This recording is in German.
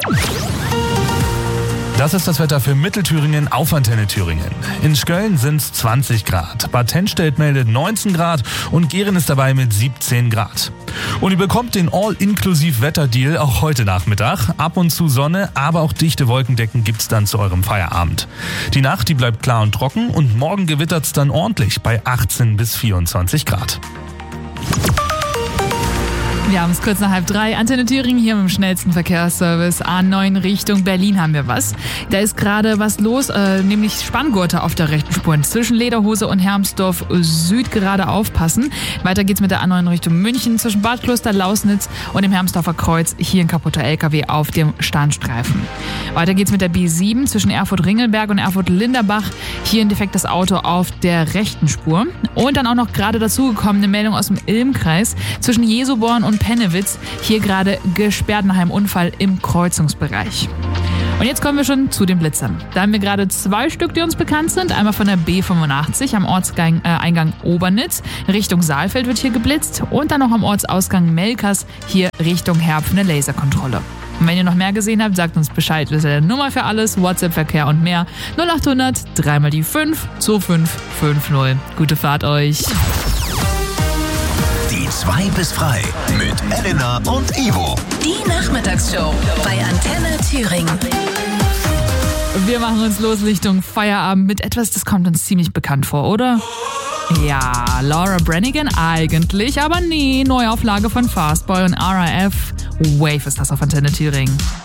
Das ist das Wetter für Mittelthüringen auf Antenne Thüringen. In Schköln sind es 20 Grad, Bad Tennstedt meldet 19 Grad und Gehren ist dabei mit 17 Grad. Und ihr bekommt den All-Inklusiv-Wetterdeal auch heute Nachmittag. Ab und zu Sonne, aber auch dichte Wolkendecken gibt's dann zu eurem Feierabend. Die Nacht, die bleibt klar und trocken und morgen gewittert's dann ordentlich bei 18 bis 24 Grad. Wir haben es kurz nach 2:30. Antenne Thüringen hier mit dem schnellsten Verkehrsservice. A9 Richtung Berlin haben wir was. Da ist gerade was los, nämlich Spanngurte auf der rechten Spur. Zwischen Lederhose und Hermsdorf Süd gerade aufpassen. Weiter geht's mit der A9 Richtung München zwischen Bad Kloster, Lausnitz und dem Hermsdorfer Kreuz. Hier ein kaputter LKW auf dem Standstreifen. Weiter geht's mit der B7 zwischen Erfurt-Ringelberg und Erfurt-Linderbach. Hier ein defektes Auto auf der rechten Spur. Und dann auch noch gerade dazugekommene Meldung aus dem Ilm-Kreis zwischen Jesoborn und Pennewitz. Hier gerade gesperrt nach einem Unfall im Kreuzungsbereich. Und jetzt kommen wir schon zu den Blitzern. Da haben wir gerade 2 Stück, die uns bekannt sind. Einmal von der B85 am Ortseingang Obernitz. Richtung Saalfeld wird hier geblitzt. Und dann noch am Ortsausgang Melkers hier Richtung Herpf eine Laserkontrolle. Und wenn ihr noch mehr gesehen habt, sagt uns Bescheid. Das ist ja Nummer für alles, WhatsApp-Verkehr und mehr. 0800 3 mal die 5 2550. Gute Fahrt euch. Die 2 bis frei mit Elena und Ivo. Die Nachmittagsshow bei Antenne Thüringen. Wir machen uns los Richtung Feierabend mit etwas, das kommt uns ziemlich bekannt vor, oder? Ja, Laura Branigan eigentlich, aber nee, Neuauflage von Fastboy und RAF. Wave ist das auf Antenne Thüringen.